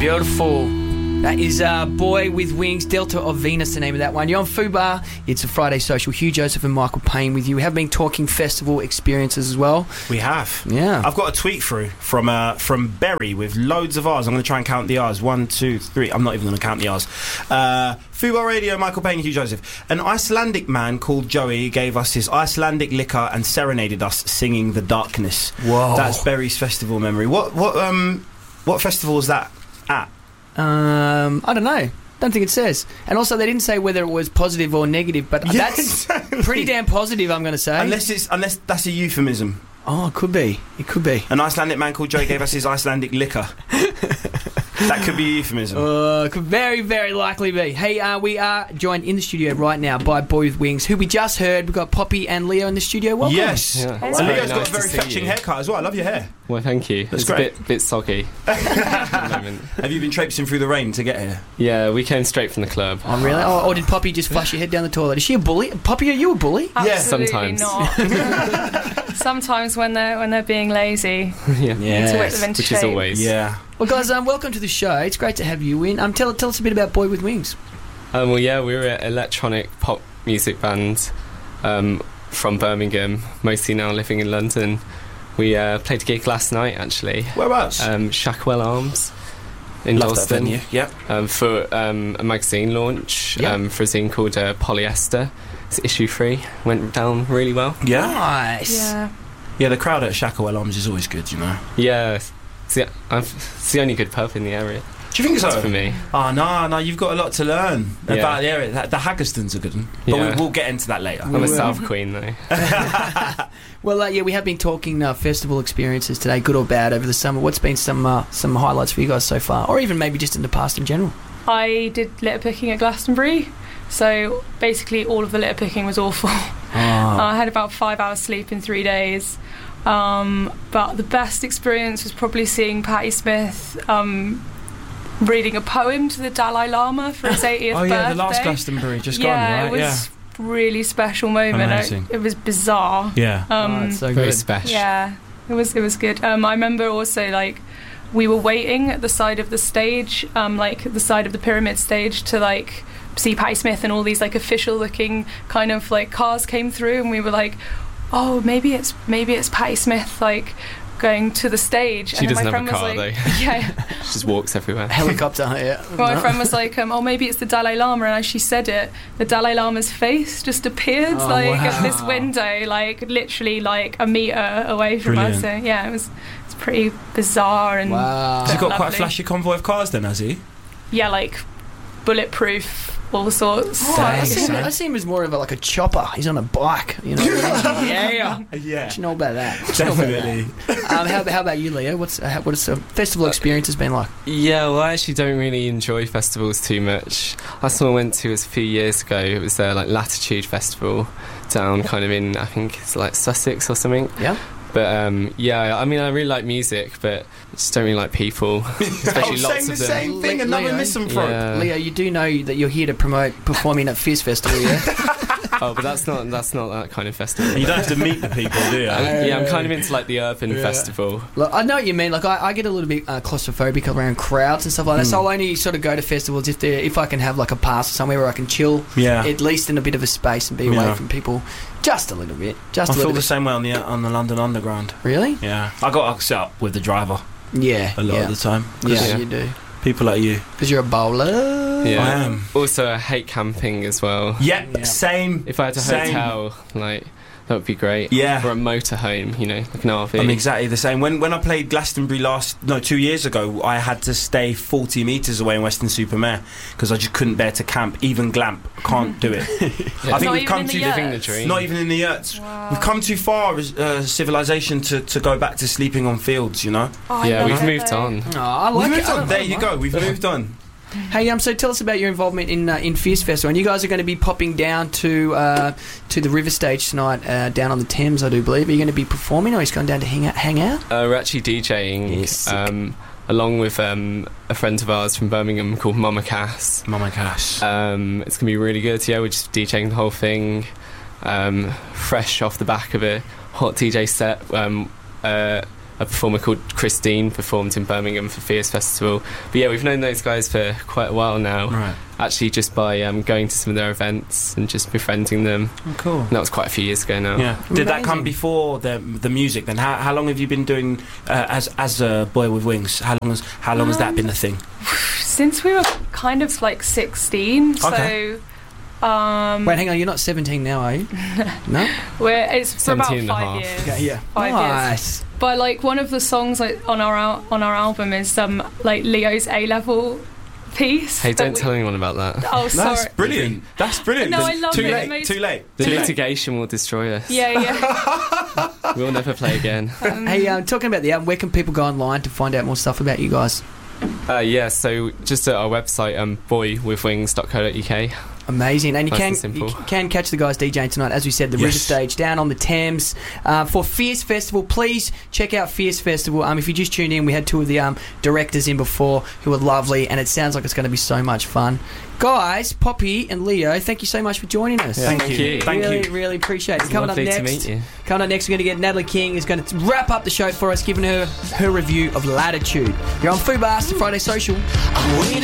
Beautiful. That is Boy with Wings, Delta of Venus, the name of that one. You're on Fubar. It's a Friday Social. Hugh Joseph and Michael Payne with you. We have been talking festival experiences as well. We have. Yeah. I've got a tweet through from Berry with loads of R's. I'm going to try and count the R's. 1, 2, 3. I'm not even going to count the R's. Fubar Radio, Michael Payne, Hugh Joseph. An Icelandic man called Joey gave us his Icelandic liquor and serenaded us singing The Darkness. Whoa. That's Berry's festival memory. What festival is that at? I don't know. Don't think it says. And also, they didn't say whether it was positive or negative, but that's pretty damn positive, I'm going to say. Unless that's a euphemism. Oh, it could be. It could be. An Icelandic man called Joey gave us his Icelandic liquor. That could be a euphemism. Could very, very likely be. Hey, we are joined in the studio right now by Boy with Wings, who we just heard. We've got Poppy and Leo in the studio. Welcome. Yes. Yeah. And Leo's got a very fetching haircut as well. I love your hair. Well, thank you. That's it's great. a bit soggy at the moment. Have you been traipsing through the rain to get here? Yeah, we came straight from the club. Oh, really? Or did Poppy just flush your head down the toilet? Is she a bully? Poppy, are you a bully? Absolutely sometimes. not. Sometimes when they're being lazy, Yeah. Yes. to whip them into Which shape. is always. Yeah. Well, guys, welcome to the show. It's great to have you in. Tell us a bit about Boy with Wings. Well, yeah, we're an electronic pop music band from Birmingham, mostly now living in London. We played a gig last night, actually. Whereabouts? Shackwell Arms in Love that Dalston. venue. Yep. For a magazine launch for a zine called Polyester. It's issue 3. Went down really well. Yeah. Nice. Yeah. Yeah, the crowd at Shackwell Arms is always good, you know. Yeah, it's the only good pub in the area. Do you think so? For me. Oh, no, you've got a lot to learn Yeah. about the area. The Haggerstons are good, but Yeah. we'll get into that later. I'm a South Queen, though. Well, we have been talking festival experiences today, good or bad, over the summer. What's been some highlights for you guys so far? Or even maybe just in the past in general? I did litter picking at Glastonbury, so basically all of the litter picking was awful. I had about 5 hours sleep in 3 days. But the best experience was probably seeing Patti Smith reading a poem to the Dalai Lama for his 80th birthday. Oh yeah, the last Glastonbury just gone, right? It was a really special moment. Amazing. It was bizarre. Yeah. It's so Very good. special. Yeah, it was good. I remember also we were waiting at the side of the stage, the side of the pyramid stage to see Patti Smith, and all these official looking kind of cars came through, and we were like, oh, maybe it's Patti Smith going to the stage. She and doesn't then my have friend a car, was though. Yeah. She just walks everywhere. Helicopter, yeah. My friend was like, oh, maybe it's the Dalai Lama, and as she said it, the Dalai Lama's face just appeared wow. at this window, literally a metre away from us. Brilliant. So yeah, it's pretty bizarre and Wow. Has he got quite a lovely. flashy convoy of cars then, has he? Yeah, bulletproof, all sorts. I see him as more of a chopper. He's on a bike, you know. Yeah. Yeah. What you know about that? Definitely. How about you, Leo? What has the festival experience has been like? Yeah, well, I actually don't really enjoy festivals too much. Last one I went to was a few years ago. It was their Latitude Festival down kind of in, I think it's Sussex or something. Yeah. But I really like music, but I just don't really like people, especially lots of them. same thing. Another Leo. misanthrope. Yeah. Leo, you do know that you're here to promote performing at Fizz Festival, yeah? Oh, but that's not that kind of festival. You don't have to meet the people, do you? Yeah, I'm kind of into the urban festival. Look, I know what you mean. I get a little bit claustrophobic around crowds and stuff like that, so I'll only sort of go to festivals if I can have a pass or somewhere where I can chill, at least in a bit of a space and be away from people, just a little bit. I feel the same way on the London Underground. Really? Yeah, I got to sit up with the driver Yeah. a lot of the time. Yeah, you do. People like you. Because you're a bowler. Yeah. I am. Also, I hate camping as well. Yep, same. If I had a hotel, that would be great. Yeah. Or a motorhome, like an RV. I'm exactly the same. When I played Glastonbury 2 years ago, I had to stay 40 metres away in Weston-super-Mare because I just couldn't bear to camp, even glamp. Can't do it. I think we've come to living the dream. Not even in the yurts. Wow. We've come too far as civilization to go back to sleeping on fields, you know? Oh, Yeah, I we've love it, moved though. on. Oh, I like We've it. moved on. There you go. We've moved on. Hey, so tell us about your involvement in Fizz Festival. And you guys are going to be popping down to the River Stage tonight, down on the Thames, I do believe. Are you going to be performing, or are you going down to hang out? We're actually DJing. Yes. Along with a friend of ours from Birmingham called Mama Cass. Mama Cass. It's going to be really good. Yeah, we're just DJing the whole thing, fresh off the back of a hot DJ set. a performer called Christine performed in Birmingham for Fierce Festival. But yeah, we've known those guys for quite a while now. Right. Actually, just by going to some of their events and just befriending them. Oh, cool. And that was quite a few years ago now. Yeah. Did that come before the music then? How long have you been doing as a Boy with Wings? How long has that been a thing? Since we were kind of like 16. Okay. So wait, hang on, you're not 17 now, are you? No? It's for about 5 years. Okay, yeah. 5 nice. years. But like one of the songs like on our album is like Leo's A-level piece. Hey, don't tell anyone about that. Oh, sorry. That's brilliant. That's brilliant. No, I love it. Too late. The litigation will destroy us. Yeah. We'll never play again. Hey, talking about the album, where can people go online to find out more stuff about you guys? Yeah, so just at our website, boywithwings.co.uk. Amazing. And you Nice can catch the guys DJing tonight, as we said, the River Stage down on the Thames for Fierce Festival. Please check out Fierce Festival. If you just tuned in, we had two of the directors in before who were lovely, and it sounds like it's going to be so much fun. Guys, Poppy and Leo, thank you so much for joining us. Yeah, thank you. Really appreciate it. It's lovely to meet you. Coming up next, we're going to get Natalie King, who's going to wrap up the show for us, giving her review of Latitude. You're on Fubar, Friday Social.